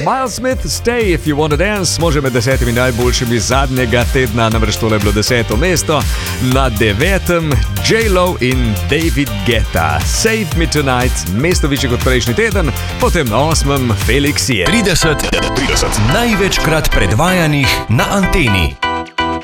Miles Smith, Stay If You Wanna Dance, smo že med 10 najboljšimi zadnjega tedna, namreč tole je bilo 10. mesto, na 9. J-Lo in David Guetta, Save Me Tonight, mesto višje kot prejšnji teden, potem na 8. Felix Je. 30 največkrat predvajanih na Anteni.